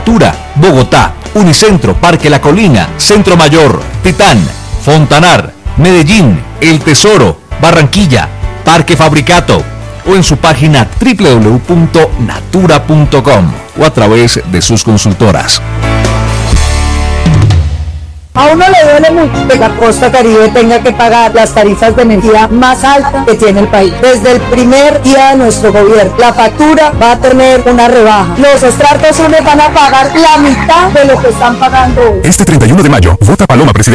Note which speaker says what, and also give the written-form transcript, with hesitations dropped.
Speaker 1: Natura, Bogotá, Unicentro, Parque La Colina, Centro Mayor, Titán, Fontanar, Medellín, El Tesoro, Barranquilla, Parque Fabricato, o en su página www.natura.com o a través de sus consultoras.
Speaker 2: A uno le duele mucho que la Costa Caribe tenga que pagar las tarifas de energía más altas que tiene el país. Desde el primer día de nuestro gobierno, la factura va a tener una rebaja. Los estratos 1 van a pagar la mitad de lo que están pagando hoy.
Speaker 3: Este 31 de mayo, vota Paloma Presidente.